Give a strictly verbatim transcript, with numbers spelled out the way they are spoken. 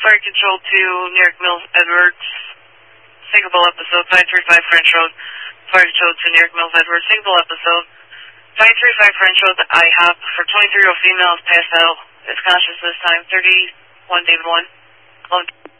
Fire Control to New York Mills Edwards. Single episode, five three five French Road. Fire Control to New York Mills Edwards. Single episode, five three five French Road. I have for twenty-three year old female is passed out. Is conscious this time. thirty-one David one.